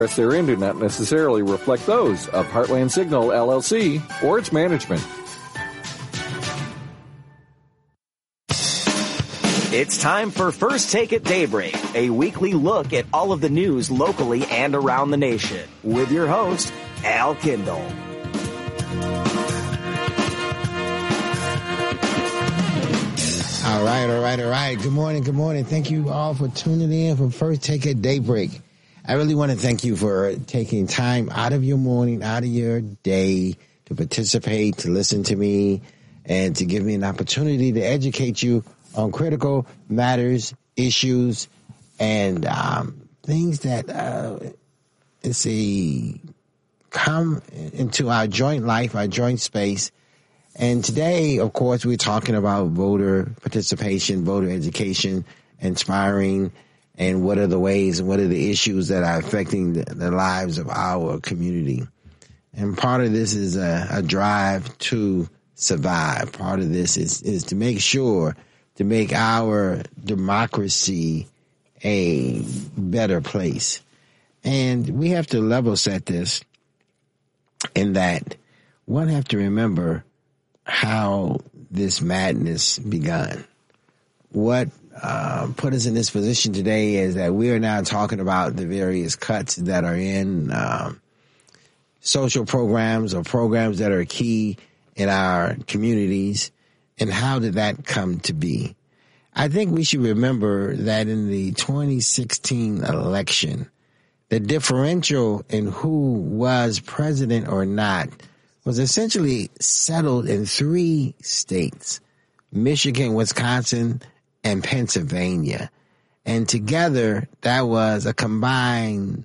therein do not necessarily reflect those of Heartland Signal, LLC, or its management. It's time for First Take at Daybreak, a weekly look at all of the news locally and around the nation, with your host, Al Kindle. All right. Good morning. Thank you all for tuning in for First Take at Daybreak. I really want to thank you for taking time out of your morning, out of your day to participate, to listen to me, and to give me an opportunity to educate you on critical matters, issues, and things that come into our joint life, our joint space. And today, of course, we're talking about voter participation, voter education, inspiring, and what are the ways and what are the issues that are affecting the lives of our community. And part of this is a drive to survive. Part of this is to make sure to make our democracy a better place. And we have to level set this in that one have to remember how this madness begun. What put us in this position today is that we are now talking about the various cuts that are in social programs or programs that are key in our communities, and how did that come to be? I think we should remember that in the 2016 election, the differential in who was president or not was essentially settled in 3 states, Michigan, Wisconsin, and Pennsylvania. And together, that was a combined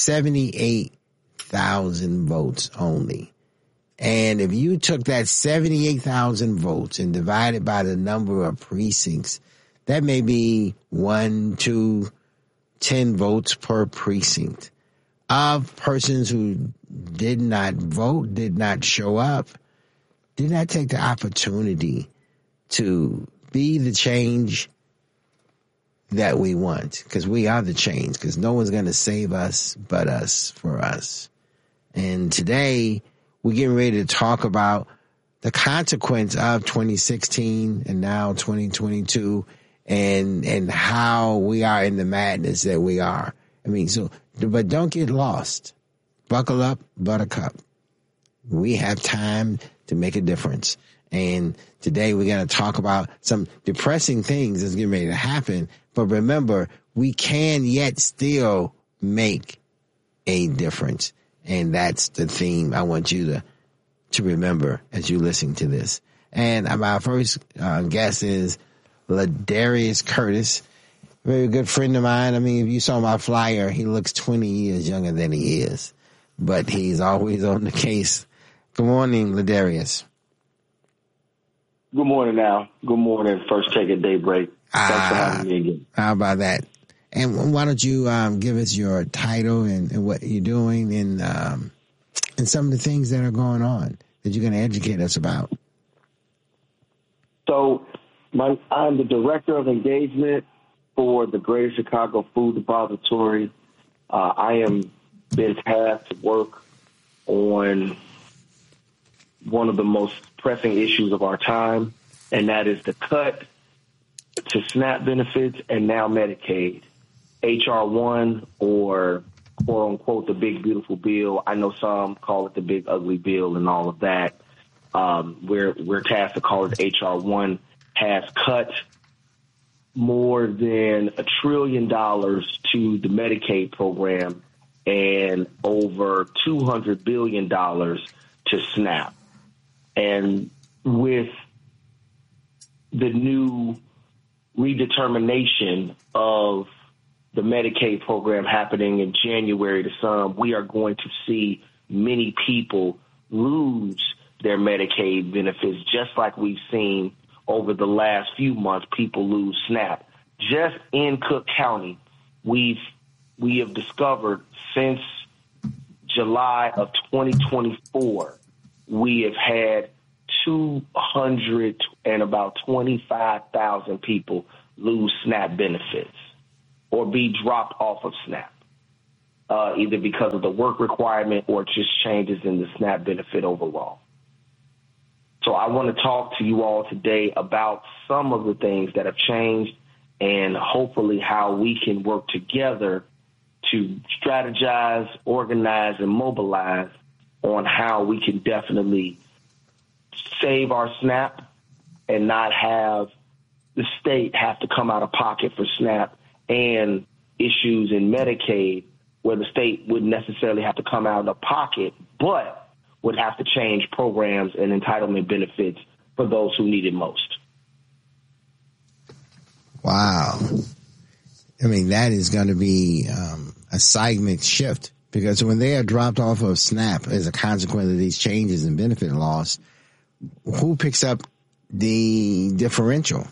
78,000 votes only. And if you took that 78,000 votes and divided by the number of precincts, that may be 1, 2, 10 votes per precinct of persons who did not vote, did not show up, did not take the opportunity to be the change that we want, because we are the change, because no one's going to save us but us for us. And today, we're getting ready to talk about the consequence of 2016 and now 2022 and how we are in the madness that we are. But don't get lost. Buckle up, buttercup. We have time to make a difference. And today we're going to talk about some depressing things that's getting ready to happen. But remember, we can yet still make a difference. And that's the theme I want you to remember as you listen to this. And our first guest is Ladarius Curtis, a very good friend of mine. If you saw my flyer, he looks 20 years younger than he is. But he's always on the case. Good morning, Ladarius. Good morning, Al. Good morning. First Take at Daybreak. Thanks for having me again. How about that? And why don't you give us your title and what you're doing and some of the things that are going on that you're going to educate us about? So I'm the Director of Engagement for the Greater Chicago Food Depository. I am been tasked to work on one of the most pressing issues of our time, and that is the cut to SNAP benefits and now Medicaid. H.R. 1, or quote unquote the big beautiful bill. I know some call it the big ugly bill and all of that. We're tasked to call it H.R. 1, has cut more than $1 trillion to the Medicaid program and over $200 billion to SNAP. And with the new redetermination of the Medicaid program happening in January to some, we are going to see many people lose their Medicaid benefits, just like we've seen over the last few months, people lose SNAP. Just in Cook County, we have discovered since July of 2024, we have had 225,000 people lose SNAP benefits or be dropped off of SNAP. either because of the work requirement or just changes in the SNAP benefit overall. So I want to talk to you all today about some of the things that have changed and hopefully how we can work together to strategize, organize, and mobilize on how we can definitely save our SNAP and not have the state have to come out of pocket for SNAP and issues in Medicaid where the state wouldn't necessarily have to come out of pocket, but would have to change programs and entitlement benefits for those who need it most. Wow. I mean, that is going to be a seismic shift, because when they are dropped off of SNAP as a consequence of these changes in benefit laws, who picks up the differential?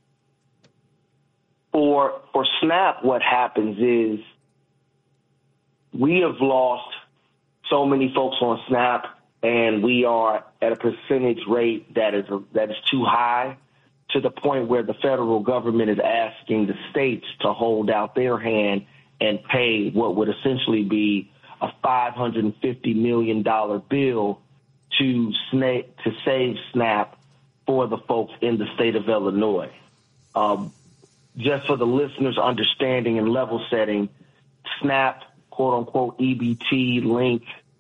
For SNAP, what happens is we have lost so many folks on SNAP, and we are at a percentage rate that is too high, to the point where the federal government is asking the states to hold out their hand and pay what would essentially be a $550 million bill to save SNAP for the folks in the state of Illinois. Just for the listeners' understanding and level setting, SNAP, quote unquote, EBT link,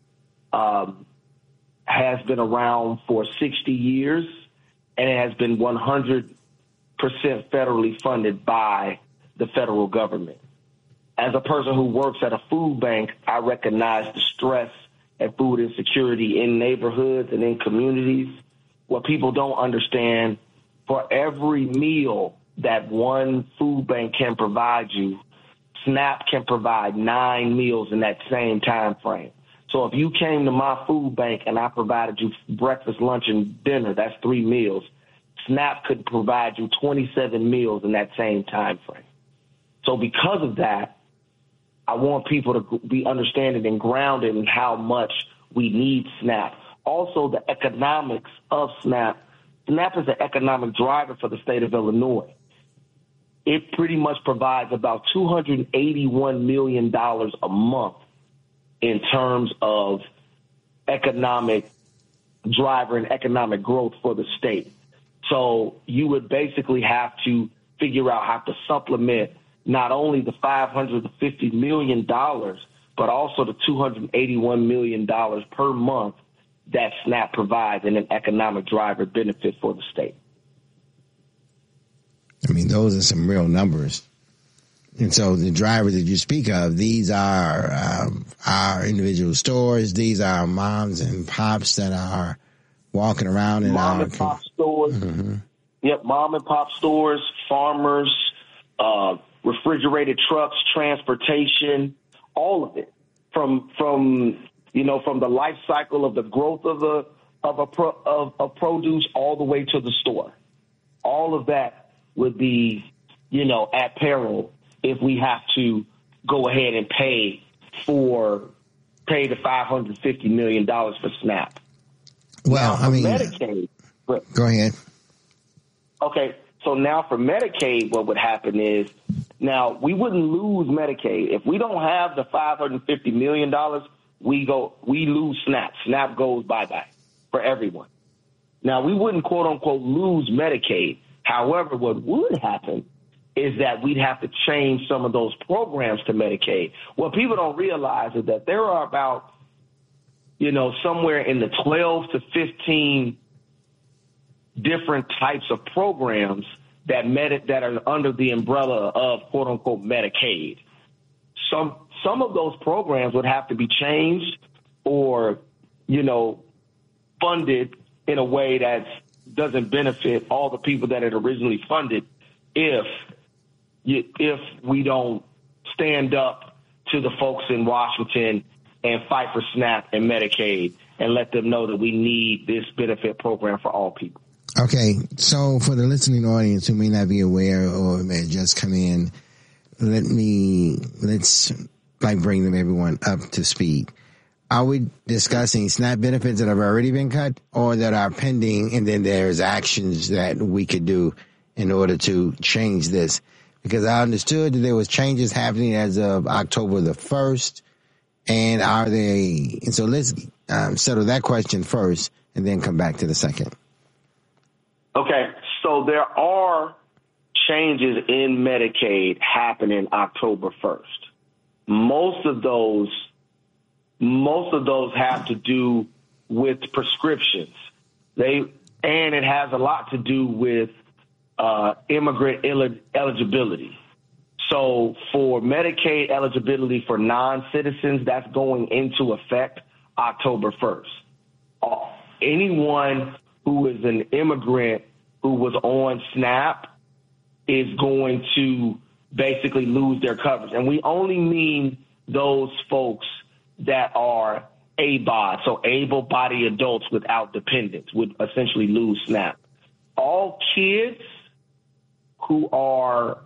has been around for 60 years, and it has been 100% federally funded by the federal government. As a person who works at a food bank, I recognize the stress and food insecurity in neighborhoods and in communities. What people don't understand, for every meal that one food bank can provide you, SNAP can provide 9 meals in that same time frame. So if you came to my food bank and I provided you breakfast, lunch, and dinner, that's 3 meals. SNAP could provide you 27 meals in that same time frame. So because of that, I want people to be understanding and grounded in how much we need SNAP. Also, the economics of SNAP. SNAP is an economic driver for the state of Illinois. It pretty much provides about $281 million a month in terms of economic driver and economic growth for the state. So you would basically have to figure out how to supplement not only the $550 million, but also the $281 million per month that SNAP provides in an economic driver benefit for the state. I mean, those are some real numbers. And so the drivers that you speak of, these are our individual stores. These are moms and pops that are walking around in mom and pop stores. Mm-hmm. Yep, mom and pop stores, farmers, refrigerated trucks, transportation, all of it. From the life cycle of the growth of produce all the way to the store. All of that would be, at peril if we have to go ahead and pay the $550 million for SNAP. Well, now, Medicaid. Go ahead. Okay, so now for Medicaid, what would happen is, now we wouldn't lose Medicaid if we don't have the $550 million. We lose SNAP. SNAP goes bye-bye for everyone. Now, we wouldn't, quote unquote, lose Medicaid. However, what would happen is that we'd have to change some of those programs to Medicaid. What people don't realize is that there are about, somewhere in the 12 to 15 different types of programs that are under the umbrella of, quote unquote, Medicaid. Some of those programs would have to be changed or, funded in a way that doesn't benefit all the people that it originally funded if we don't stand up to the folks in Washington and fight for SNAP and Medicaid and let them know that we need this benefit program for all people. Okay, so for the listening audience who may not be aware or may have just come in, let's bring everyone up to speed. Are we discussing SNAP benefits that have already been cut or that are pending, and then there's actions that we could do in order to change this? Because I understood that there was changes happening as of October the 1st, And so let's settle that question first and then come back to the second. Okay, so there are changes in Medicaid happening October 1st. Most of those have to do with prescriptions. And it has a lot to do with immigrant eligibility. So for Medicaid eligibility for non-citizens, that's going into effect October 1st. Anyone who is an immigrant who was on SNAP is going to basically lose their coverage. And we only mean those folks that are ABOD, so able-bodied adults without dependents, would essentially lose SNAP. All kids who are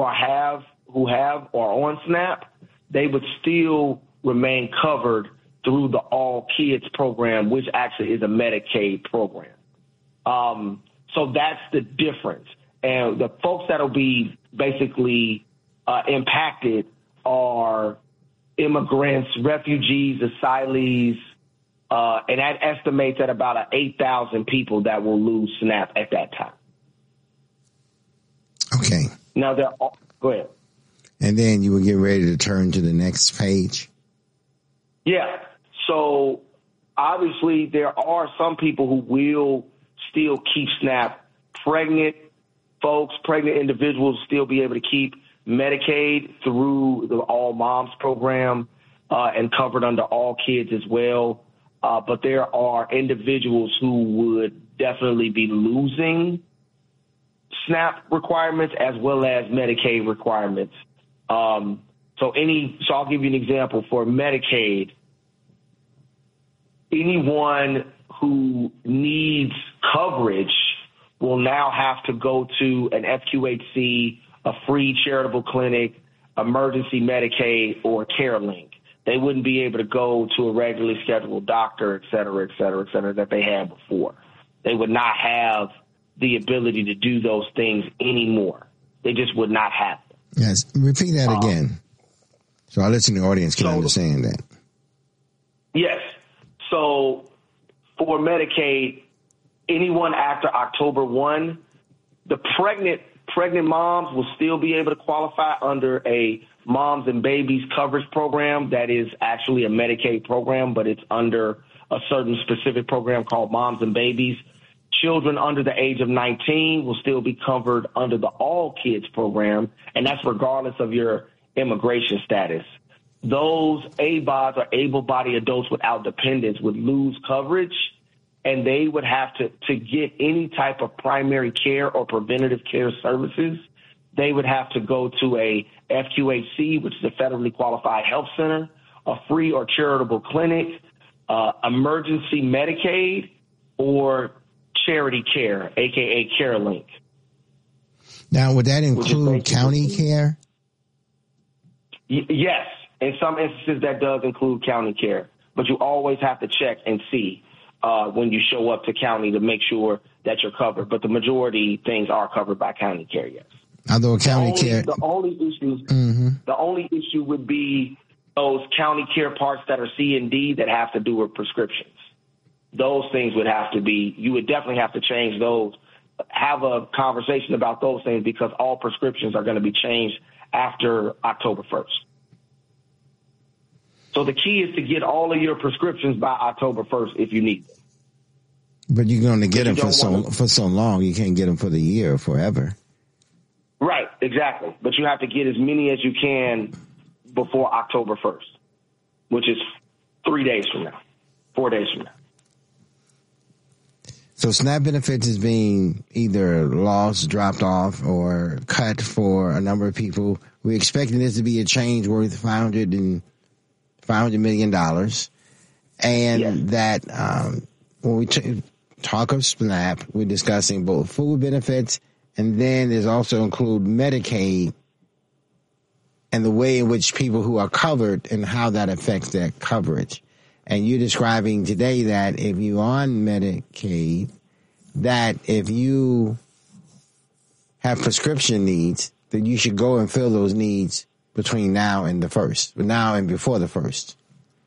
on SNAP, they would still remain covered through the All Kids program, which actually is a Medicaid program. So that's the difference. And the folks that'll be basically impacted are immigrants, refugees, asylees, and that estimates at about 8,000 people that will lose SNAP at that time. Okay. Now, go ahead. And then you will get ready to turn to the next page. Yeah. So obviously there are some people who will still keep SNAP. Pregnant individuals still be able to keep Medicaid through the All Moms program and covered under All Kids as well. But there are individuals who would definitely be losing SNAP requirements as well as Medicaid requirements. So I'll give you an example for Medicaid. Anyone who needs coverage will now have to go to an FQHC, a free charitable clinic, emergency Medicaid, or CareLink. They wouldn't be able to go to a regularly scheduled doctor, et cetera, that they had before. They would not have the ability to do those things anymore. They just would not have them. Yes, repeat that again, so our listening audience can understand that. Yes. So for Medicaid, anyone after October 1, the pregnant moms will still be able to qualify under a Moms and Babies coverage program that is actually a Medicaid program, but it's under a certain specific program called Moms and Babies. Children under the age of 19 will still be covered under the All Kids program, and that's regardless of your immigration status. Those ABODs, or able-bodied adults without dependents, would lose coverage, and they would have to get any type of primary care or preventative care services. They would have to go to a FQHC, which is a federally qualified health center, a free or charitable clinic, emergency Medicaid, or charity care, aka CareLink. Now, would that include county care? Yes. In some instances, that does include county care, but you always have to check and see when you show up to county to make sure that you're covered. But the majority things are covered by county care, yes. Although the only issue would be those county care parts that are C and D that have to do with prescriptions. Those things would have to be, you would definitely have to change those, have a conversation about those things, because all prescriptions are going to be changed after October 1st. So the key is to get all of your prescriptions by October 1st if you need them. But you're going to get them for so long. You can't get them for the year or forever. Right, exactly. But you have to get as many as you can before October 1st, which is 4 days from now. So SNAP benefits is being either lost, dropped off, or cut for a number of people. We're expecting this to be a change worth $500 million. And yes, that when we talk of SNAP, we're discussing both food benefits, and then there's also include Medicaid and the way in which people who are covered and how that affects their coverage. And you're describing today that if you're on Medicaid, that if you have prescription needs, that you should go and fill those needs between now and before the 1st.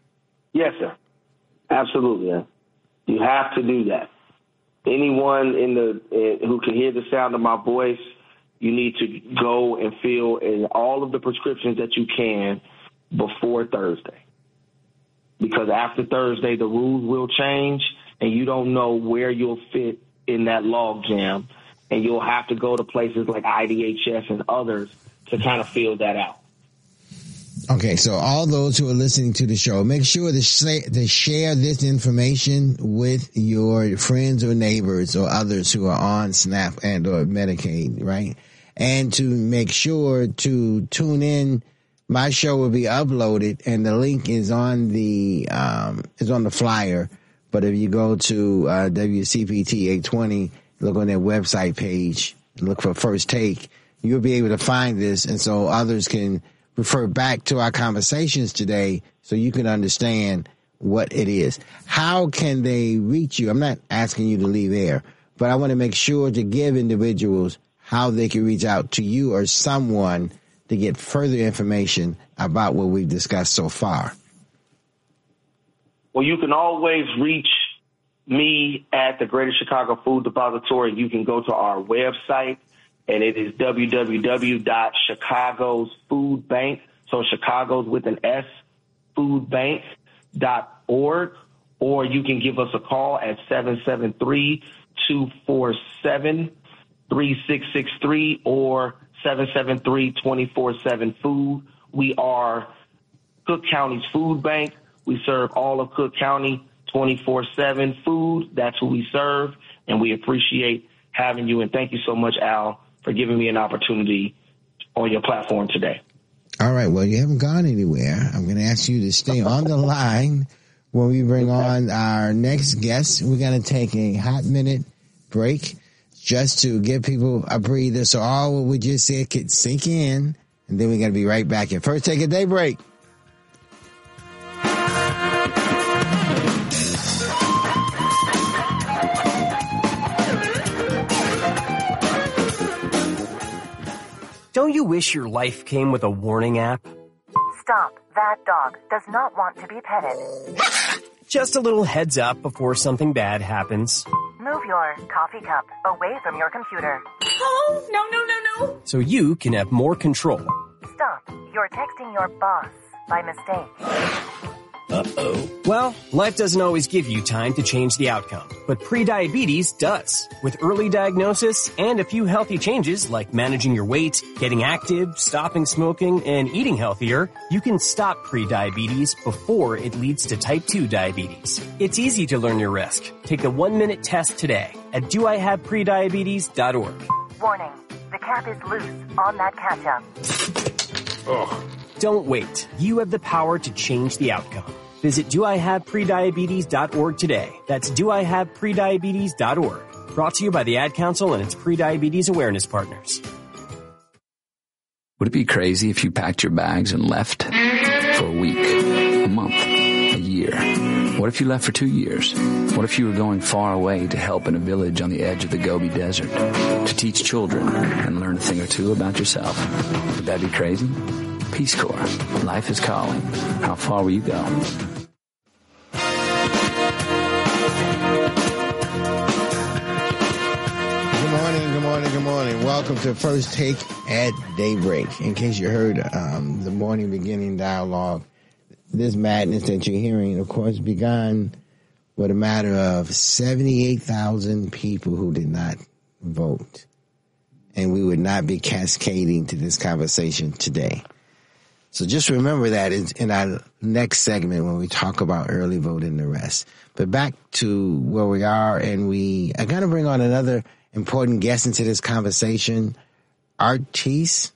Yes, sir. Absolutely. Yeah. You have to do that. Anyone who can hear the sound of my voice, you need to go and fill in all of the prescriptions that you can before Thursday. Because after Thursday, the rules will change, and you don't know where you'll fit in that log jam, and you'll have to go to places like IDHS and others to kind of fill that out. Okay, so all those who are listening to the show, make sure to share this information with your friends or neighbors or others who are on SNAP and or Medicaid, right? And to make sure to tune in. My show will be uploaded, and the link is on the flyer. But if you go to WCPT 820, look on their website page, look for First Take, you'll be able to find this, and so others can refer back to our conversations today so you can understand what it is. How can they reach you? I'm not asking you to leave air, but I want to make sure to give individuals how they can reach out to you or someone to get further information about what we've discussed so far. Well, you can always reach me at the Greater Chicago Food Depository. You can go to our website, and it is www.chicagosfoodbank, so Chicago's with an S, foodbank.org, or you can give us a call at 773-247-3663 or 773-24/7 food. We are Cook County's food bank. We serve all of Cook County 24/7 food. That's who we serve, and we appreciate having you. And thank you so much, Al, for giving me an opportunity on your platform today. All right. Well, you haven't gone anywhere. I'm going to ask you to stay on the line when we bring on our next guest. We're going to take a hot minute break just to give people a breather so all what we just said could sink in, and then we're going to be right back. At First Take a Day break. Don't you wish your life came with a warning app? Stop. That dog does not want to be petted. Just a little heads up before something bad happens. Move your coffee cup away from your computer. Oh, no. So you can have more control. Stop. You're texting your boss by mistake. Uh-oh. Well, life doesn't always give you time to change the outcome, but prediabetes does. With early diagnosis and a few healthy changes like managing your weight, getting active, stopping smoking, and eating healthier, you can stop prediabetes before it leads to type 2 diabetes. It's easy to learn your risk. Take the 1-minute test today at doihaveprediabetes.org. Warning. The cap is loose on that ketchup. Ugh. Don't wait. You have the power to change the outcome. Visit doihaveprediabetes.org today. That's doihaveprediabetes.org. Brought to you by the Ad Council and its prediabetes awareness partners. Would it be crazy if you packed your bags and left for a week, a month, a year? What if you left for 2 years? What if you were going far away to help in a village on the edge of the Gobi Desert, to teach children and learn a thing or two about yourself? Would that be crazy? Peace Corps. Life is calling. How far will you go? Good morning. Welcome to First Take at Daybreak. In case you heard the morning beginning dialogue, this madness that you're hearing, of course, began with a matter of 78,000 people who did not vote. And we would not be cascading to this conversation today. So just remember that in our next segment when we talk about early vote and the rest. But back to where we are, and we are going to bring on another important guest into this conversation, Artis.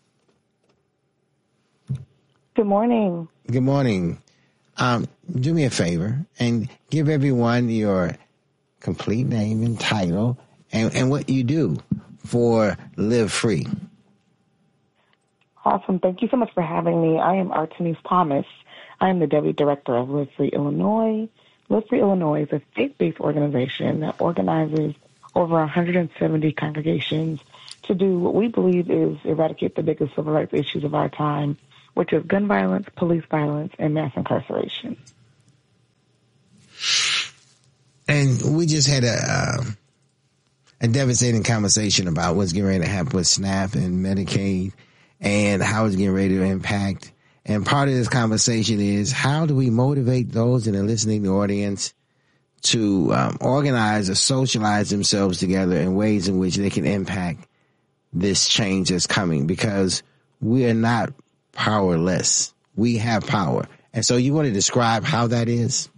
Good morning. Good morning. Do me a favor and give everyone your complete name and title and what you do for Live Free. Awesome. Thank you so much for having me. I am Artemis Thomas. I am the Deputy Director of Live Free Illinois. Live Free Illinois is a faith-based organization that organizes over 170 congregations to do what we believe is eradicate the biggest civil rights issues of our time, which is gun violence, police violence, and mass incarceration. we just had a devastating conversation about what's getting ready to happen with SNAP and Medicaid and how it's getting ready to impact. And part of this conversation is how do we motivate those in the listening audience to organize or socialize themselves together in ways in which they can impact this change that's coming, because we are not powerless. We have power. And so you want to describe how that is?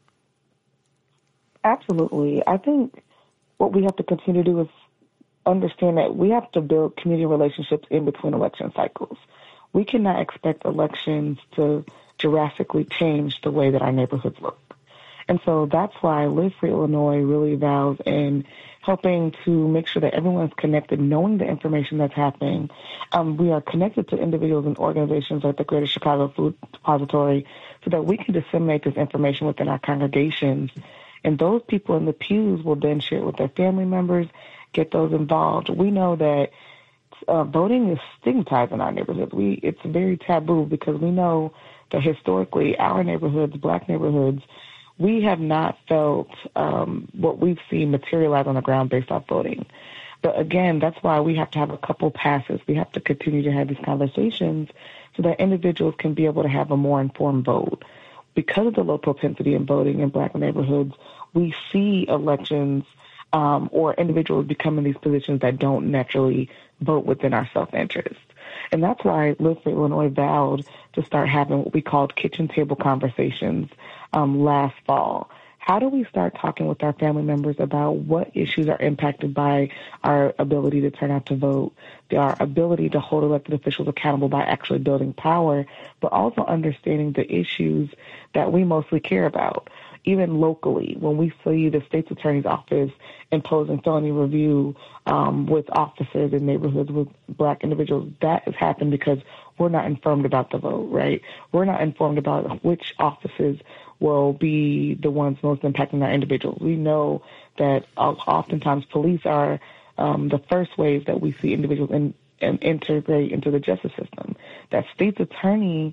Absolutely. I think what we have to continue to do is understand that we have to build community relationships in between election cycles. We cannot expect elections to drastically change the way that our neighborhoods look. And so that's why Live Free Illinois really vows in helping to make sure that everyone's connected, knowing the information that's happening. We are connected to individuals and organizations like the Greater Chicago Food Depository so that we can disseminate this information within our congregations. And those people in the pews will then share it with their family members, get those involved. We know that voting is stigmatized in our neighborhoods. It's very taboo because we know that historically our neighborhoods, black neighborhoods, we have not felt what we've seen materialize on the ground based off voting. But again, that's why we have to have a couple passes. We have to continue to have these conversations so that individuals can be able to have a more informed vote. Because of the low propensity in voting in black neighborhoods, we see elections or individuals become in these positions that don't naturally vote within our self-interest. And that's why Live Free Illinois vowed to start having what we called kitchen table conversations last fall. How do we start talking with our family members about what issues are impacted by our ability to turn out to vote, our ability to hold elected officials accountable by actually building power, but also understanding the issues that we mostly care about? Even locally, when we see the state's attorney's office imposing felony review with officers in neighborhoods with black individuals, that has happened because we're not informed about the vote, right? We're not informed about which offices will be the ones most impacting our individuals. We know that oftentimes police are the first ways that we see individuals integrate into the justice system. That state's attorney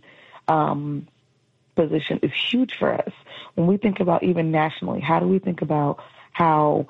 position is huge for us. When we think about even nationally, how do we think about how,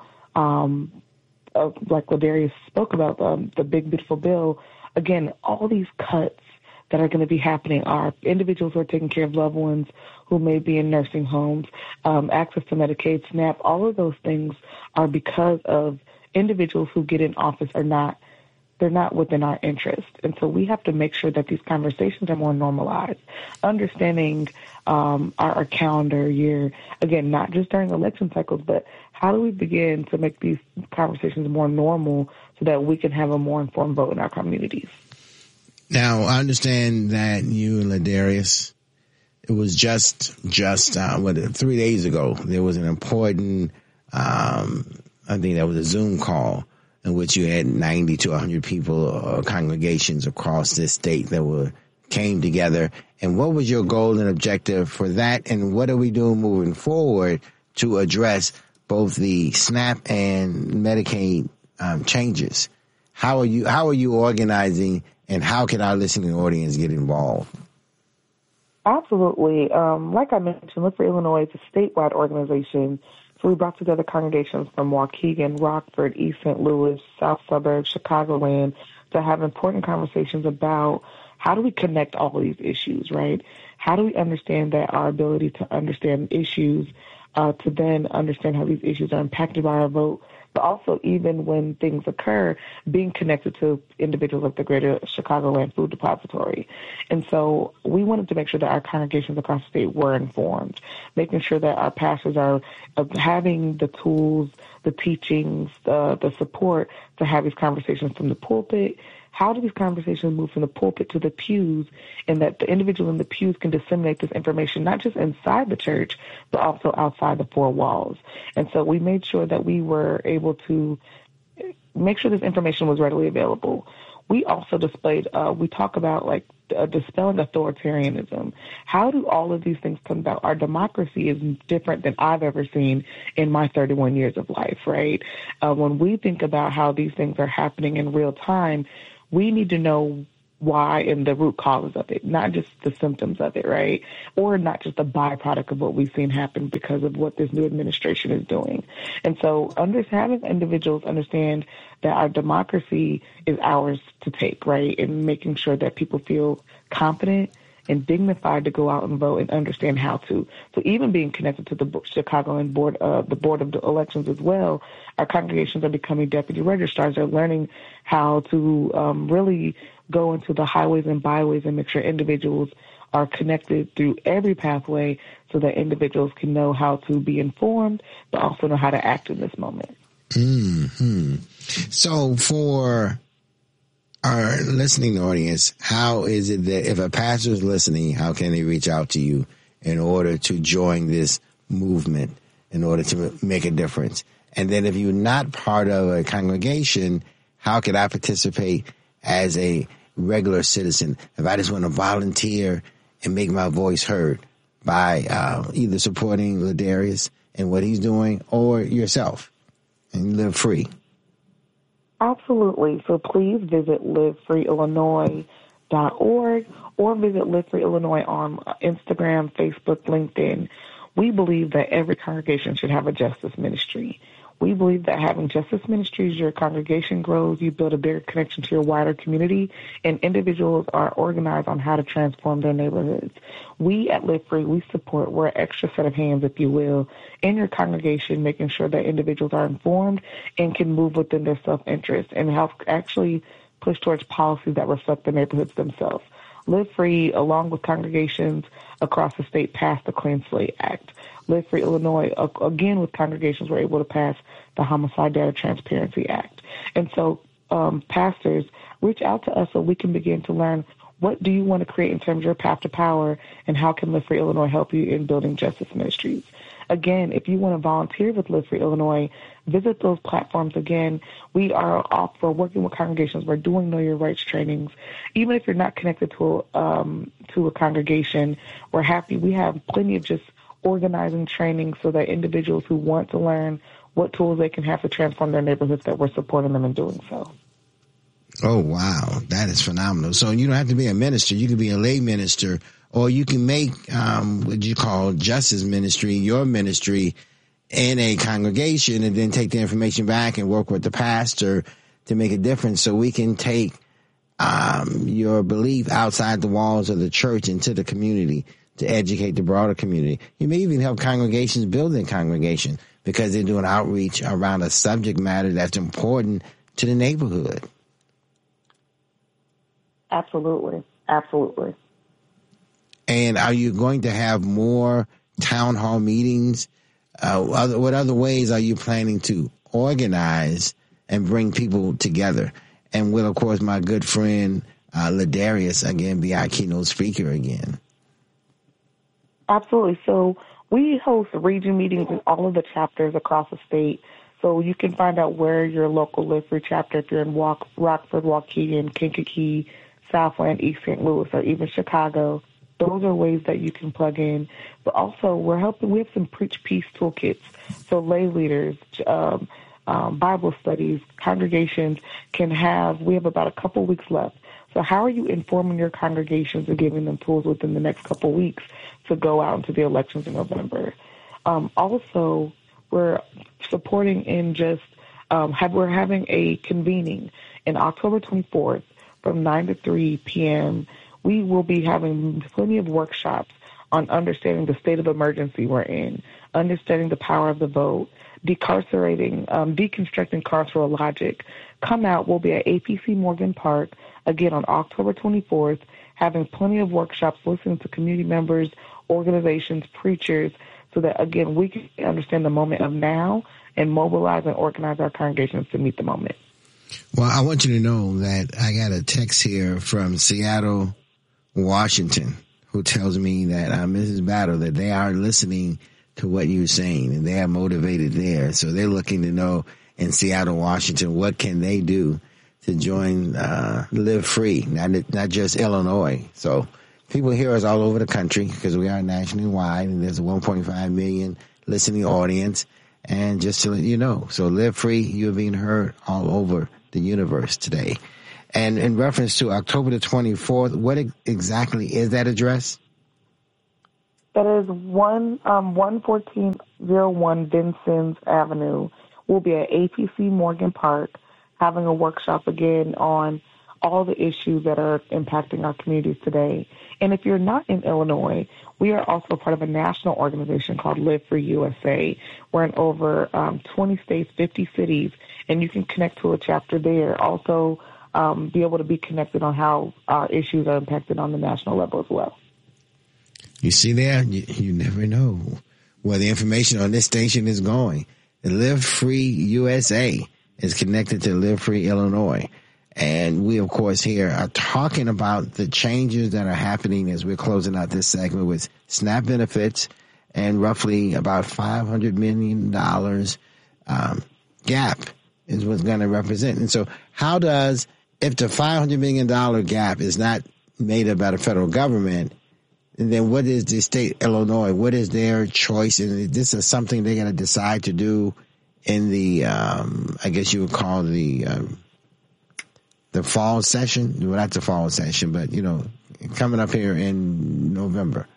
like Ladarius spoke about, the Big Beautiful Bill, again, all these cuts that are going to be happening are individuals who are taking care of loved ones who may be in nursing homes, access to Medicaid, SNAP, all of those things are because of individuals who get in office they're not within our interest. And so we have to make sure that these conversations are more normalized, understanding our calendar year, again, not just during election cycles, but how do we begin to make these conversations more normal so that we can have a more informed vote in our communities? Now, I understand that you and Ladarius, it was just 3 days ago, there was an important, I think that was a Zoom call in which you had 90 to 100 people, congregations across this state that came together. And what was your goal and objective for that? And what are we doing moving forward to address both the SNAP and Medicaid changes? How are you organizing, and how can our listening audience get involved? Absolutely. Like I mentioned, Live Free Illinois is a statewide organization. So we brought together congregations from Waukegan, Rockford, East St. Louis, South Suburbs, Chicagoland to have important conversations about how do we connect all of these issues, right? How do we understand that our ability to understand issues, to then understand how these issues are impacted by our vote, but also even when things occur, being connected to individuals like the Greater Chicagoland Food Depository. And so we wanted to make sure that our congregations across the state were informed, making sure that our pastors are having the tools, the teachings, the support to have these conversations from the pulpit. How do these conversations move from the pulpit to the pews, and that the individuals in the pews can disseminate this information not just inside the church, but also outside the four walls? And so we made sure that we were able to make sure this information was readily available. We also displayed, we talk about like dispelling authoritarianism. How do all of these things come about? Our democracy is different than I've ever seen in my 31 years of life, right? When we think about how these things are happening in real time, we need to know why and the root causes of it, not just the symptoms of it, right? Or not just a byproduct of what we've seen happen because of what this new administration is doing. And so having individuals understand that our democracy is ours to take, right? And making sure that people feel confident and dignified to go out and vote and understand how to. So even being connected to the Chicagoland Board of the Elections as well, our congregations are becoming deputy registrars. They're learning how to really go into the highways and byways and make sure individuals are connected through every pathway so that individuals can know how to be informed, but also know how to act in this moment. Mm-hmm. So for our listening audience, how is it that if a pastor is listening, how can they reach out to you in order to join this movement, in order to make a difference? And then if you're not part of a congregation, how can I participate as a regular citizen? If I just want to volunteer and make my voice heard by either supporting Ladarius and what he's doing or yourself and Live Free. Absolutely. So please visit livefreeillinois.org or visit Live Free Illinois on Instagram, Facebook, LinkedIn. We believe that every congregation should have a justice ministry. We believe that having justice ministries, your congregation grows, you build a bigger connection to your wider community, and individuals are organized on how to transform their neighborhoods. We at Live Free, we support, we're an extra set of hands, if you will, in your congregation, making sure that individuals are informed and can move within their self-interest and help actually push towards policies that reflect the neighborhoods themselves. Live Free, along with congregations across the state, passed the Clean Slate Act. Live Free Illinois, again with congregations, were able to pass the Homicide Data Transparency Act. And so pastors, reach out to us so we can begin to learn what do you want to create in terms of your path to power and how can Live Free Illinois help you in building justice ministries. Again, if you want to volunteer with Live Free Illinois, visit those platforms. Again, we are working with congregations. We're doing Know Your Rights trainings. Even if you're not connected to a congregation, we're happy. We have plenty of just organizing training so that individuals who want to learn what tools they can have to transform their neighborhoods, that we're supporting them in doing so. Oh, wow. That is phenomenal. So you don't have to be a minister. You can be a lay minister, or you can make what you call justice ministry, your ministry, in a congregation, and then take the information back and work with the pastor to make a difference. So we can take your belief outside the walls of the church into the community to educate the broader community. You may even help congregations build their congregation because they're doing outreach around a subject matter that's important to the neighborhood. Absolutely. Absolutely. And are you going to have more town hall meetings? What other ways are you planning to organize and bring people together? And will, of course, my good friend Ladarius, again, be our keynote speaker again? Absolutely. So we host region meetings in all of the chapters across the state. So you can find out where your local Live Free chapter, if you're in Rockford, Waukegan, Kankakee, Southland, East St. Louis, or even Chicago. Those are ways that you can plug in. But also, we have some Preach Peace toolkits. So lay leaders, Bible studies, congregations we have about a couple weeks left. So how are you informing your congregations and giving them tools within the next couple weeks to go out into the elections in November? Also, we're supporting we're having a convening in October 24th from 9 to 3 p.m. We will be having plenty of workshops on understanding the state of emergency we're in, understanding the power of the vote, deconstructing carceral logic. Come out. We'll be at APC Morgan Park, again, on October 24th, having plenty of workshops, listening to community members, organizations, preachers, so that, again, we can understand the moment of now and mobilize and organize our congregations to meet the moment. Well, I want you to know that I got a text here from Seattle, Washington, who tells me that Mrs. Battle, that they are listening to what you're saying and they are motivated there. So they're looking to know in Seattle, Washington, what can they do to join Live Free, not just Illinois. So people hear us all over the country because we are nationally wide and there's a 1.5 million listening audience. And just to let you know, so Live Free, you're being heard all over the universe today. And in reference to October the 24th, what exactly is that address? That is 11401 Vincennes Avenue. We'll be at APC Morgan Park having a workshop again on all the issues that are impacting our communities today. And if you're not in Illinois, we are also part of a national organization called Live Free USA. We're in over 20 states, 50 cities, and you can connect to a chapter there. Also, be able to be connected on how our issues are impacted on the national level as well. You see there? You never know where the information on this station is going. Live Free USA is connected to Live Free Illinois. And we, of course, here are talking about the changes that are happening as we're closing out this segment with SNAP benefits and roughly about $500 million gap is what's going to represent. And so how does, if the $500 million gap is not made up by the federal government, then what is the state Illinois? What is their choice? And this is something they're going to decide to do in the, I guess you would call the fall session. Well, not the fall session, but, you know, coming up here in November.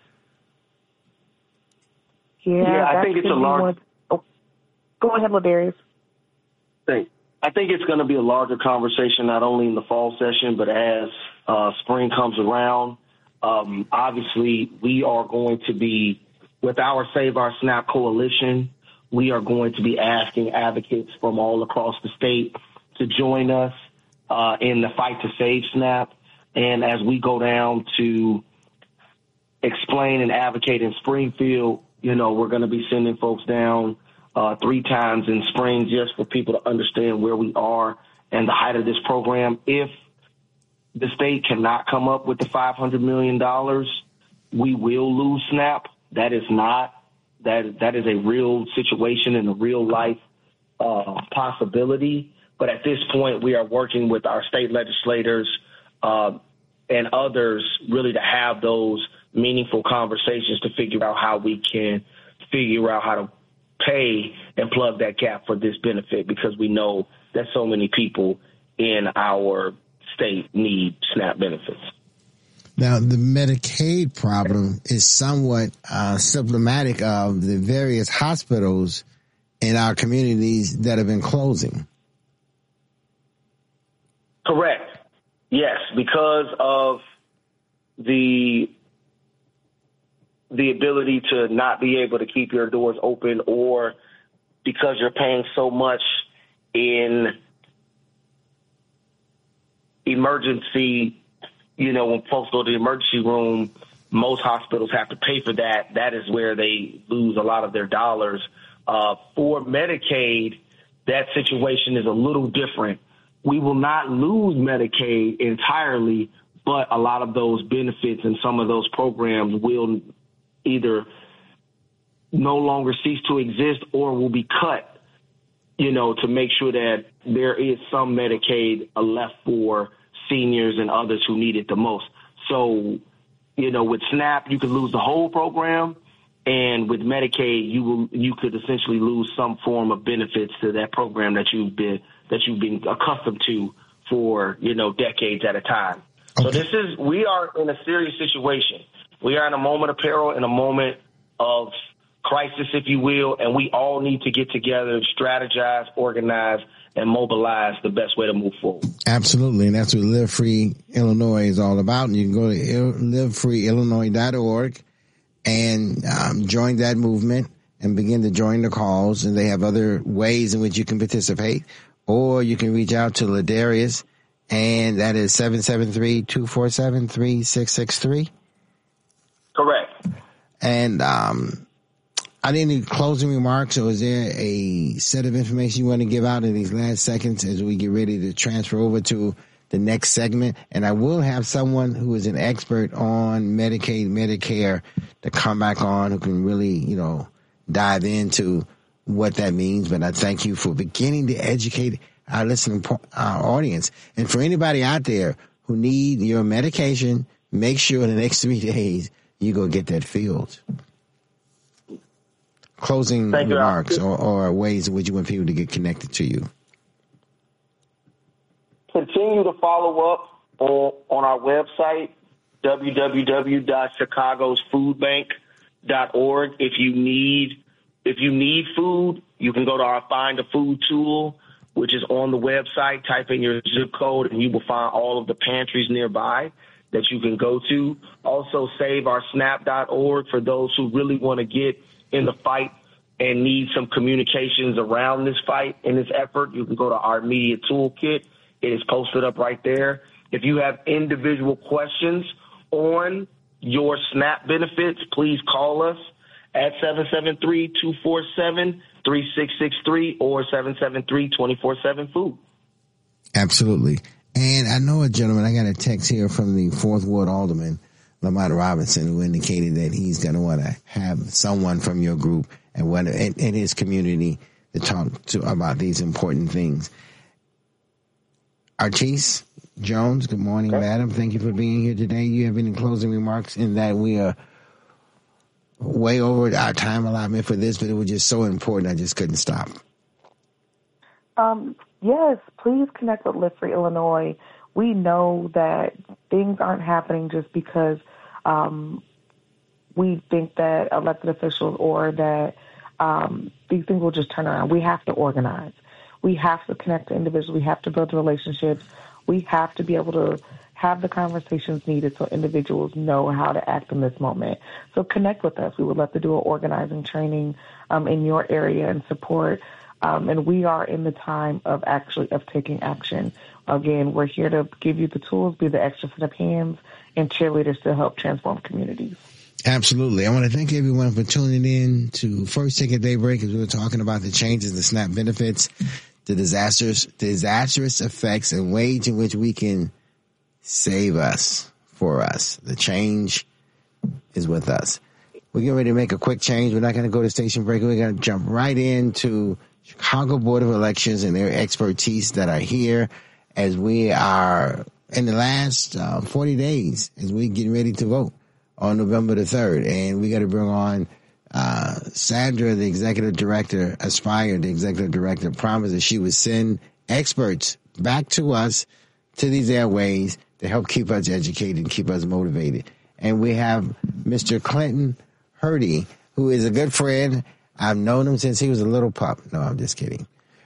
Yeah, I think it's a large. Go ahead, Ladarius. I think it's going to be a larger conversation, not only in the fall session, but as spring comes around. Obviously, we are going to be, with our Save Our SNAP coalition, we are going to be asking advocates from all across the state to join us in the fight to save SNAP. And as we go down to explain and advocate in Springfield, you know, we're going to be sending folks down 3 times in spring just for people to understand where we are and the height of this program. If the state cannot come up with the $500 million, we will lose SNAP. That is a real situation and a real life possibility. But at this point, we are working with our state legislators and others really to have those meaningful conversations to figure out how we can figure out how to pay and plug that gap for this benefit, because we know that so many people in our state need SNAP benefits. Now, the Medicaid problem is somewhat symptomatic of the various hospitals in our communities that have been closing. Correct. Yes, because of the ability to not be able to keep your doors open, or because you're paying so much in emergency, you know, when folks go to the emergency room, most hospitals have to pay for that. That is where they lose a lot of their dollars. For Medicaid, that situation is a little different. We will not lose Medicaid entirely, but a lot of those benefits and some of those programs will either no longer cease to exist or will be cut, you know, to make sure that there is some Medicaid left for seniors and others who need it the most. So, you know, with SNAP, you could lose the whole program, and with Medicaid, you could essentially lose some form of benefits to that program that you've been accustomed to for, you know, decades at a time. Okay. So we are in a serious situation. We are in a moment of peril, in a moment of crisis, if you will, and we all need to get together, strategize, organize, and mobilize the best way to move forward. Absolutely, and that's what Live Free Illinois is all about. And you can go to livefreeillinois.org and join that movement and begin to join the calls. And they have other ways in which you can participate. Or you can reach out to Ladarius, and that is 773-247-3663. Correct. And are there any closing remarks, or is there a set of information you want to give out in these last seconds as we get ready to transfer over to the next segment? And I will have someone who is an expert on Medicaid, Medicare to come back on who can really, you know, dive into what that means. But I thank you for beginning to educate our listening audience. And for anybody out there who need your medication, make sure in the next 3 days you go get that filled. Closing remarks or ways in which you want people to get connected to you. Continue continue to follow up on our website, www.chicagosfoodbank.org. If you need food, you can go to our Find a Food tool, which is on the website. Type in your zip code, and you will find all of the pantries nearby that you can go to. Also, saveoursnap.org for those who really want to get in the fight and need some communications around this fight and this effort. You can go to our media toolkit. It is posted up right there. If you have individual questions on your SNAP benefits, please call us at 773-247-3663 or 773-24-7-FOOD. Absolutely. And I know a gentleman, I got a text here from the 4th Ward Alderman, Lamont Robinson, who indicated that he's going to want to have someone from your group and in his community to talk to about these important things. Artis Jones, good morning, madam. Thank you for being here today. You have any closing remarks in that we are way over our time allotment for this, but it was just so important I just couldn't stop. Yes, please connect with Live Free Illinois. We know that things aren't happening just because we think that elected officials or that these things will just turn around. We have to organize. We have to connect to individuals. We have to build relationships. We have to be able to have the conversations needed so individuals know how to act in this moment. So connect with us. We would love to do an organizing training in your area and support. And we are in the time of taking action. Again, we're here to give you the tools, be the extra set of hands, and cheerleaders to help transform communities. Absolutely. I want to thank everyone for tuning in to First Take at Daybreak as we were talking about the changes in the SNAP benefits, the disastrous effects and ways in which we can save us for us. The change is with us. We're getting ready to make a quick change. We're not going to go to station break. We're going to jump right into Chicago Board of Elections and their expertise that are here as we are in the last 40 days as we get ready to vote on November the 3rd. And we got to bring on Sandra, the executive director, Aspire, the executive director, promised that she would send experts back to us, to these airways, to help keep us educated and keep us motivated. And we have Mr. Clinton Hurdy, who is a good friend. I've known him since he was a little pup. No, I'm just kidding.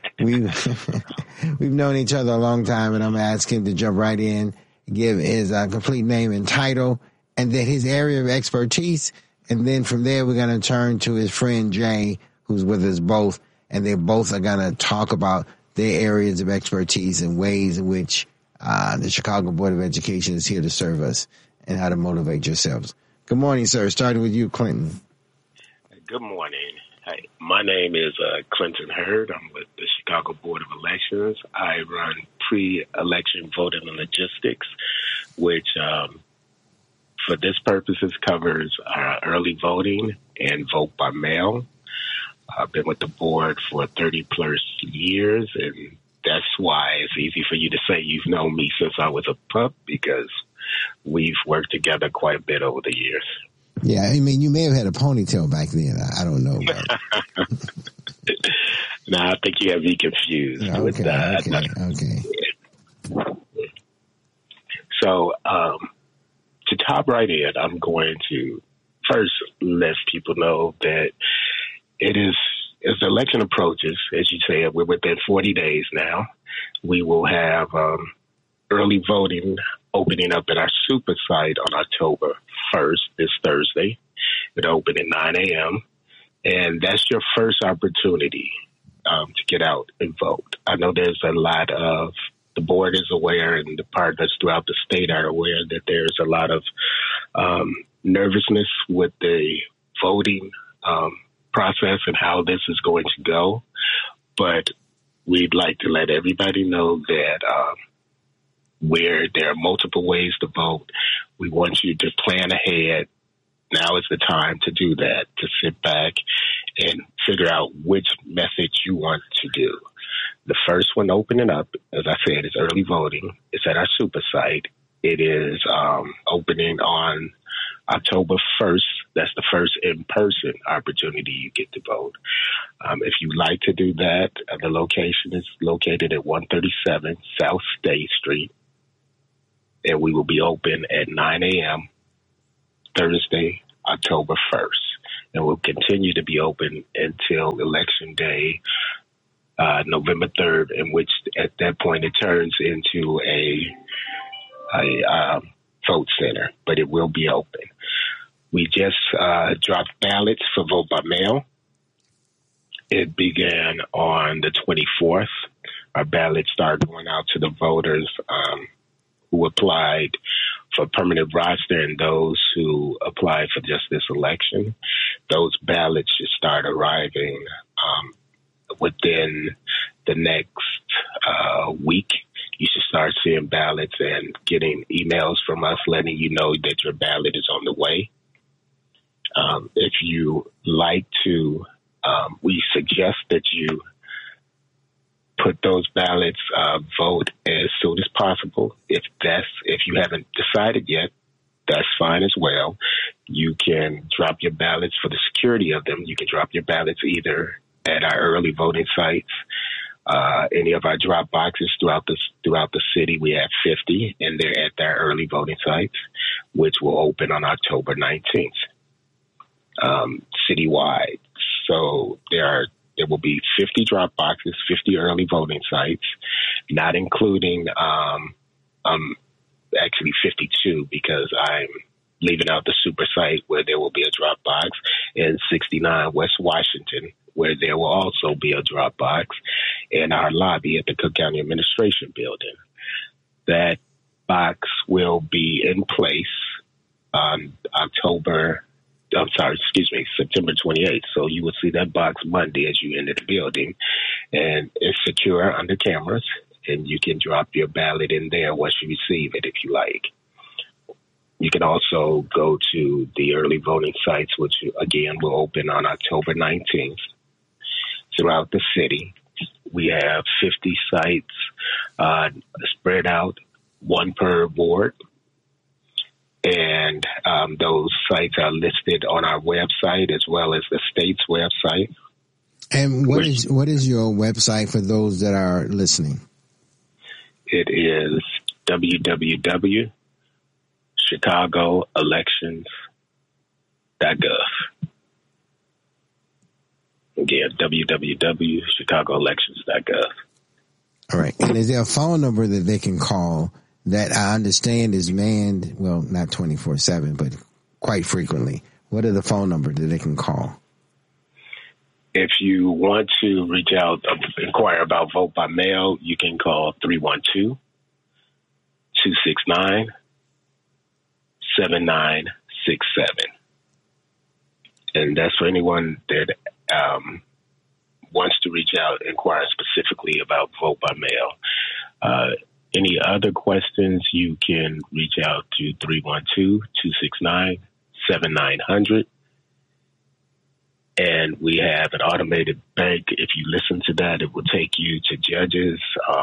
We've known each other a long time, and I'm asking him to jump right in, give his complete name and title, and then his area of expertise. And then from there, we're going to turn to his friend Jay, who's with us both, and they both are going to talk about their areas of expertise and ways in which the Chicago Board of Education is here to serve us and how to motivate yourselves. Good morning, sir. Starting with you, Clinton. Good morning. Hey, my name is Clinton Hurd. I'm with the Chicago Board of Elections. I run pre-election voting and logistics, which for this purposes covers early voting and vote by mail. I've been with the board for 30-plus years, and that's why it's easy for you to say you've known me since I was a pup, because we've worked together quite a bit over the years. Yeah, I mean, you may have had a ponytail back then. I don't know. No, I think you have me confused with that. Okay. So, to top right in, I'm going to first let people know that it is, as the election approaches, as you said, we're within 40 days now. We will have early voting opening up at our super site on October 1st, this Thursday. It'll open at 9 a.m. And that's your first opportunity to get out and vote. I know there's a lot of, the board is aware and the partners throughout the state are aware that there's a lot of nervousness with the voting process and how this is going to go. But we'd like to let everybody know that where there are multiple ways to vote, we want you to plan ahead. Now is the time to do that, to sit back and figure out which method you want to do. The first one opening up, as I said, is early voting. It's at our super site. It is opening on October 1st. That's the first in-person opportunity you get to vote. If you'd like to do that, the location is located at 137 South State Street and we will be open at 9 a.m. Thursday, October 1st. And we'll continue to be open until Election Day, November 3rd, in which at that point it turns into a vote center, but it will be open. We just dropped ballots for vote by mail. It began on the 24th. Our ballots started going out to the voters who applied for permanent roster and those who applied for just this election. Those ballots should start arriving within the next week. You should start seeing ballots and getting emails from us letting you know that your ballot is on the way. If you like to, we suggest that you put those ballots, vote as soon as possible. If you haven't decided yet, that's fine as well. You can drop your ballots for the security of them. You can drop your ballots either at our early voting sites, any of our drop boxes throughout the city. We have 50, and they're at their early voting sites, which will open on October 19th, citywide. So there will be 50 drop boxes, 50 early voting sites, not including actually 52 because I'm leaving out the super site where there will be a drop box, and 69 West Washington where there will also be a drop box, and our lobby at the Cook County Administration Building. That box will be in place on September 28th. So you will see that box Monday as you enter the building, and it's secure under cameras, and you can drop your ballot in there once you receive it if you like. You can also go to the early voting sites, which again will open on October 19th throughout the city. We have 50 sites spread out, one per ward. And those sites are listed on our website as well as the state's website. And what is your website for those that are listening? It is www.chicagoelections.gov. Again, www.chicagoelections.gov. All right. And is there a phone number that they can call that I understand is manned, well, not 24/7, but quite frequently? What are the phone numbers that they can call? If you want to reach out, inquire about vote by mail, you can call 312-269-7967. And that's for anyone that wants to reach out, inquire specifically about vote by mail. Any other questions, you can reach out to 312-269-7900. And we have an automated bank. If you listen to that, it will take you to judges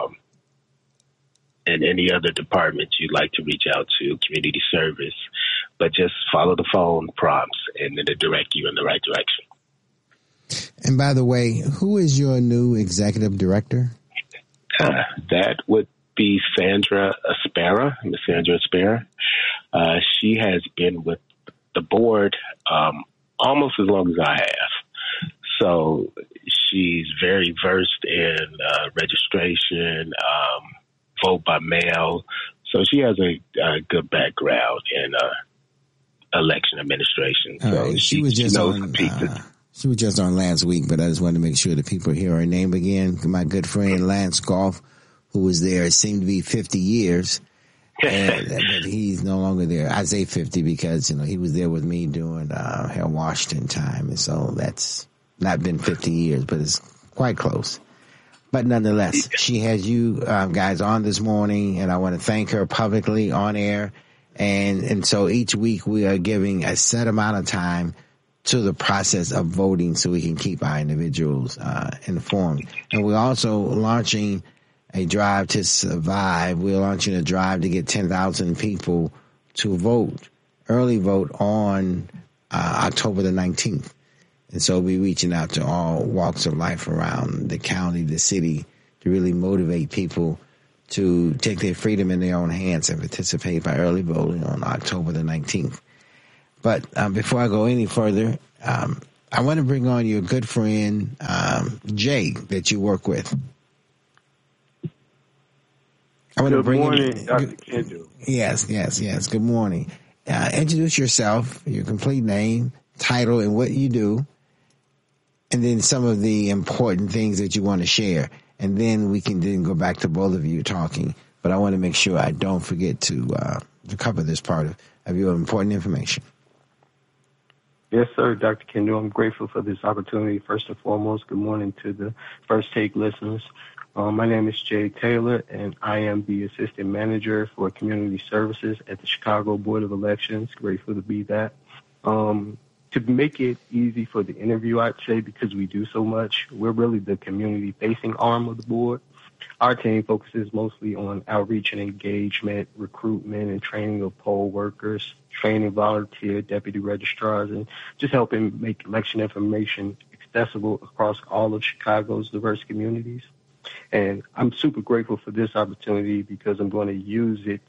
and any other department you'd like to reach out to, community service. But just follow the phone prompts and it'll direct you in the right direction. And by the way, who is your new executive director? That would be Sandra Aspera, Miss Sandra Aspera. She has been with the board almost as long as I have. So she's very versed in registration, vote by mail. So she has a good background in election administration. So right. She was just on last week, but I just wanted to make sure that people hear her name again. My good friend Lance Goff, who was there, it seemed to be 50 years. And he's no longer there. I say 50 because, he was there with me during Harold Washington time. And so that's not been 50 years, but it's quite close. But nonetheless, she has you guys on this morning, and I want to thank her publicly on air. And so each week we are giving a set amount of time to the process of voting so we can keep our individuals informed. And we're also launching a drive to survive. We're launching a drive to get 10,000 people to vote, early vote on October the 19th. And so we're reaching out to all walks of life around the county, the city, to really motivate people to take their freedom in their own hands and participate by early voting on October the 19th. But before I go any further, I want to bring on your good friend, Jay, that you work with. Good morning, Dr. Kendall. Yes. Good morning. Introduce yourself, your complete name, title, and what you do, and then some of the important things that you want to share. And then we can then go back to both of you talking. But I want to make sure I don't forget to cover this part of your important information. Yes, sir, Dr. Kendall. I'm grateful for this opportunity. First and foremost, good morning to the First Take listeners. My name is Jay Taylor, and I am the Assistant Manager for Community Services at the Chicago Board of Elections. Grateful to be that. To make it easy for the interview, I'd say, because we do so much, we're really the community-facing arm of the board. Our team focuses mostly on outreach and engagement, recruitment and training of poll workers, training volunteer deputy registrars, and just helping make election information accessible across all of Chicago's diverse communities. And I'm super grateful for this opportunity because I'm going to use it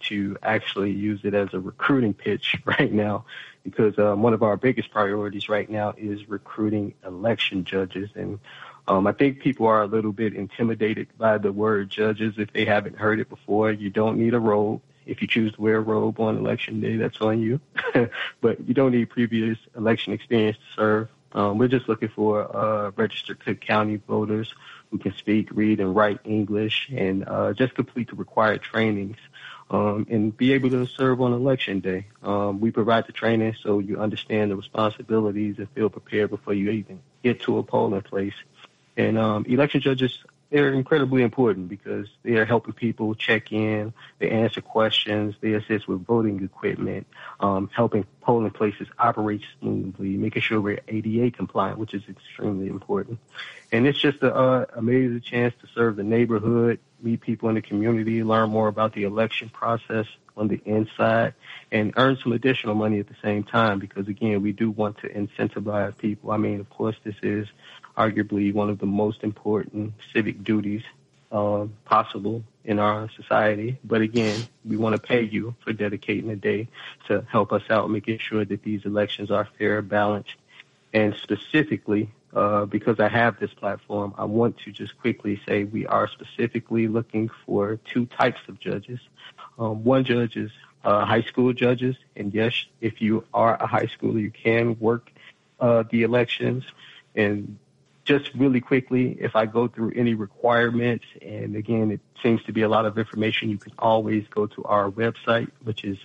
as a recruiting pitch right now, because one of our biggest priorities right now is recruiting election judges. And I think people are a little bit intimidated by the word judges if they haven't heard it before. You don't need a robe. If you choose to wear a robe on election day, that's on you. But you don't need previous election experience to serve. We're just looking for registered Cook County voters who can speak, read, and write English, and just complete the required trainings and be able to serve on election day. We provide the training so you understand the responsibilities and feel prepared before you even get to a polling place. And election judges, they're incredibly important because they are helping people check in, they answer questions, they assist with voting equipment, helping polling places operate smoothly, making sure we're ADA compliant, which is extremely important. And it's just an amazing chance to serve the neighborhood, meet people in the community, learn more about the election process on the inside, and earn some additional money at the same time because, again, we do want to incentivize people. I mean, of course, this is arguably one of the most important civic duties possible in our society. But again, we want to pay you for dedicating a day to help us out, making sure that these elections are fair, balanced, and specifically, because I have this platform, I want to just quickly say we are specifically looking for two types of judges. One judge is high school judges, and yes, if you are a high schooler, you can work the elections. And just really quickly, if I go through any requirements, and again, it seems to be a lot of information, you can always go to our website, which is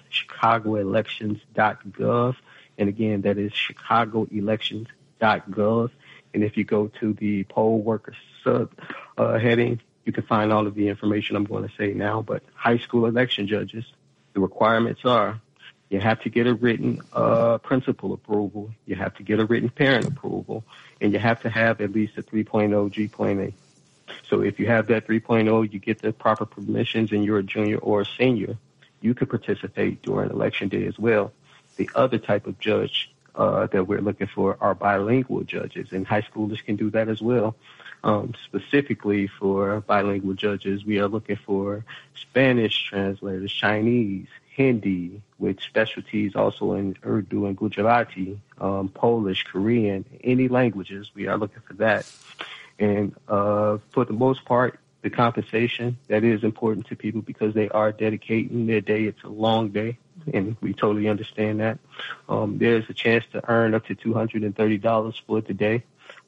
chicagoelections.gov. And again, that is chicagoelections.gov. And if you go to the poll worker sub heading, you can find all of the information I'm going to say now. But high school election judges, the requirements are you have to get a written principal approval, you have to get a written parent approval, and you have to have at least a 3.0 GPA. So if you have that 3.0, you get the proper permissions and you're a junior or a senior, you could participate during election day as well. The other type of judge that we're looking for are bilingual judges, and high schoolers can do that as well. Specifically for bilingual judges, we are looking for Spanish translators, Chinese, Hindi, with specialties also in Urdu and Gujarati, Polish, Korean, any languages. We are looking for that. And for the most part, the compensation, that is important to people because they are dedicating their day. It's a long day, and we totally understand that. There's a chance to earn up to $230 for the day,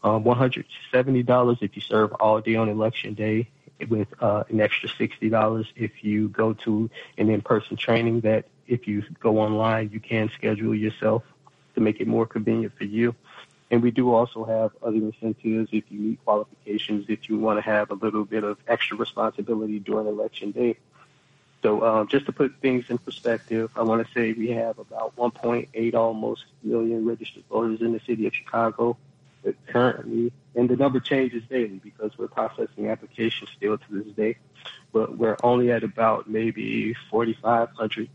$170 if you serve all day on election day, with an extra $60 if you go to an in-person training that if you go online, you can schedule yourself to make it more convenient for you. And we do also have other incentives if you meet qualifications, if you want to have a little bit of extra responsibility during election day. So just to put things in perspective, I want to say we have about 1.8 almost million registered voters in the city of Chicago currently, and the number changes daily because we're processing applications still to this day. But we're only at about maybe 4,500,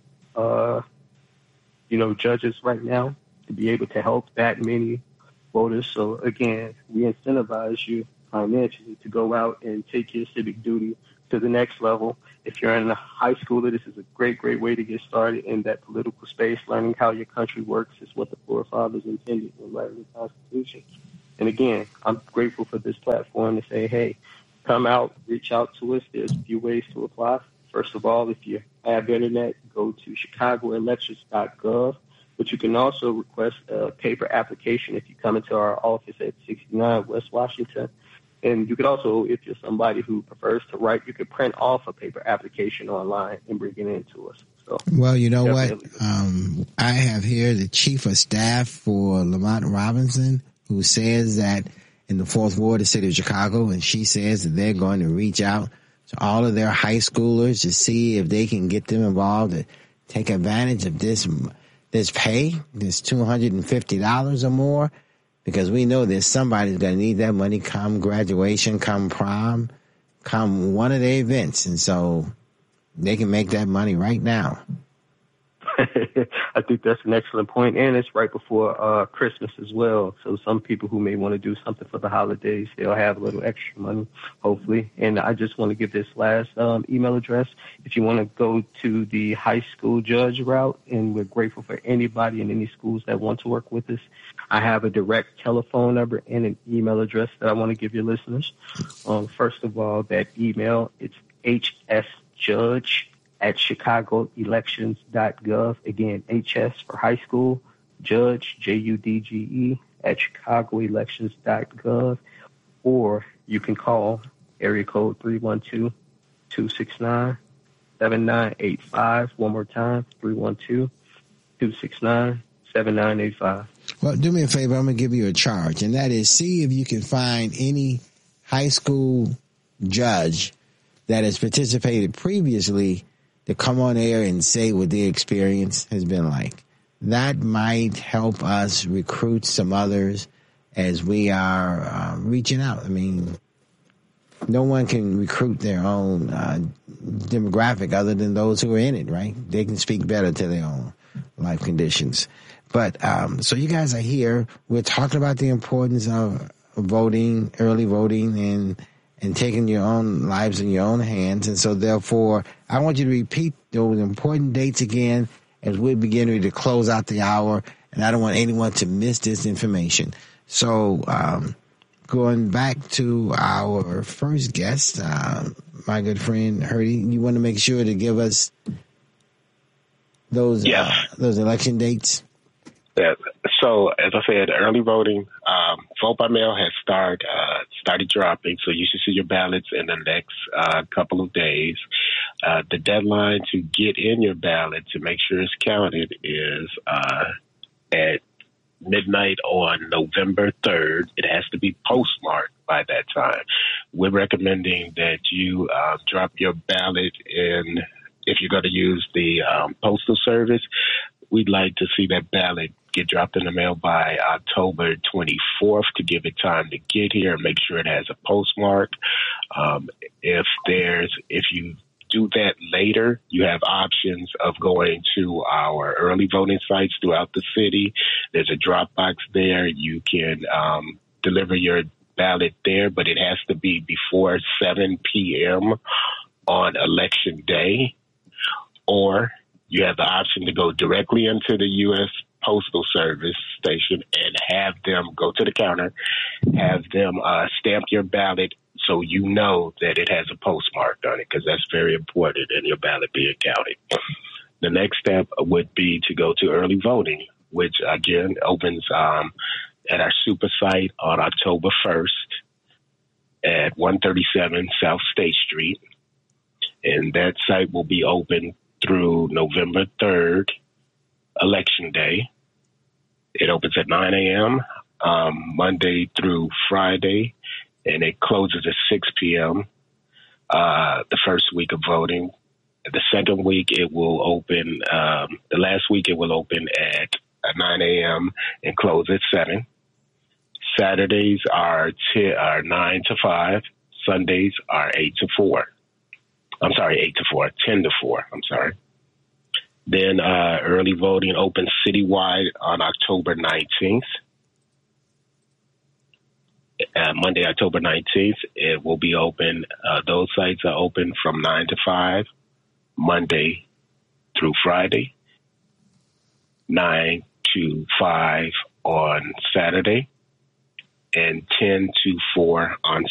judges right now to be able to help that many voters. So again, we incentivize you financially to go out and take your civic duty to the next level. If you're in a high schooler, this is a great way to get started in that political space. Learning how your country works is what the forefathers intended when writing the Constitution. And again, I'm grateful for this platform to say, hey, come out, reach out to us. There's a few ways to apply. First of all, if you have internet, go to chicagoelections.gov. But you can also request a paper application if you come into our office at 69 West Washington. And you could also, if you're somebody who prefers to write, you could print off a paper application online and bring it in to us. So, well, you know what? I have here the chief of staff for Lamont Robinson, who says that in the fourth ward of the city of Chicago, and she says that they're going to reach out to all of their high schoolers to see if they can get them involved to take advantage of this pay, this $250 or more. Because we know there's somebody's going to need that money come graduation, come prom, come one of the events. And so they can make that money right now. I think that's an excellent point. And it's right before Christmas as well. So some people who may want to do something for the holidays, they'll have a little extra money, hopefully. And I just want to give this last email address. If you want to go to the high school judge route, and we're grateful for anybody in any schools that want to work with us, I have a direct telephone number and an email address that I want to give your listeners. First of all, that email, it's hsjudge@chicagoelections.gov. Again, HS for high school, judge, JUDGE, @chicagoelections.gov. Or you can call area code 312-269-7985. One more time, 312-269-7985. Well, do me a favor. I'm going to give you a charge, and that is see if you can find any high school judge that has participated previously to come on air and say what their experience has been like. That might help us recruit some others as we are reaching out. I mean, no one can recruit their own demographic other than those who are in it, right? They can speak better to their own life conditions. But so you guys are here. We're talking about the importance of voting, early voting, and taking your own lives in your own hands. And so, therefore, I want you to repeat those important dates again as we're beginning to close out the hour. And I don't want anyone to miss this information. So going back to our first guest, my good friend Herdy, you want to make sure to give us those election dates? Yeah. So, as I said, early voting, vote by mail has started dropping, so you should see your ballots in the next couple of days. The deadline to get in your ballot to make sure it's counted is at midnight on November 3rd. It has to be postmarked by that time. We're recommending that you drop your ballot in, if you're going to use the postal service. We'd like to see that ballot get dropped in the mail by October 24th to give it time to get here and make sure it has a postmark. If you do that later, you have options of going to our early voting sites throughout the city. There's a drop box there. You can deliver your ballot there, but it has to be before 7 p.m. on Election Day. Or you have the option to go directly into the U.S. Postal Service station and have them go to the counter, have them stamp your ballot so you know that it has a postmark on it, because that's very important in your ballot being counted. The next step would be to go to early voting, which again opens at our super site on October 1st at 137 South State Street. And that site will be open through November 3rd, Election Day. It opens at 9 a.m. Monday through Friday, and it closes at 6 p.m. The first week of voting. The second week it will open, the last week it will open at 9 a.m. and close at 7. Saturdays are 9 to 5. Sundays are 8 to 4. I'm sorry, 8 to 4, 10 to 4. I'm sorry. Then early voting opens citywide on October 19th. Monday, October 19th. It will be open. Those sites are open from 9 to 5, Monday through Friday, 9 to 5 on Saturday, and 10 to 4 on